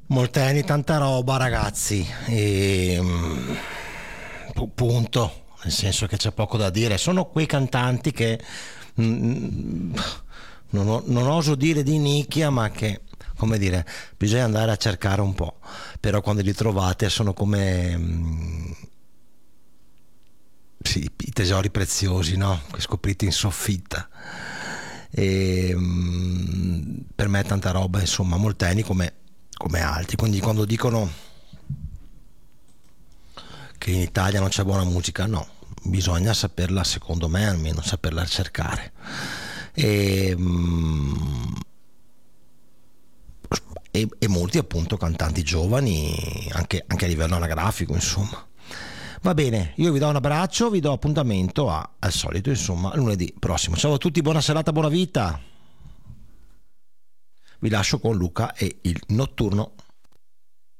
Molteni, tanta roba ragazzi, punto, nel senso che c'è poco da dire, sono quei cantanti che mm, non oso dire di nicchia, ma che, come dire, bisogna andare a cercare un po', però quando li trovate sono come sì, i tesori preziosi, no? Che scoprite in soffitta. Per me è tanta roba, insomma, Molteni come altri, quindi quando dicono che in Italia non c'è buona musica, no, bisogna saperla, secondo me almeno, saperla cercare. E, mm, e molti appunto cantanti giovani, anche a livello anagrafico, insomma. Va bene, io vi do un abbraccio, vi do appuntamento al solito, insomma, lunedì prossimo. Ciao a tutti, buona serata, buona vita. Vi lascio con Luca e il notturno.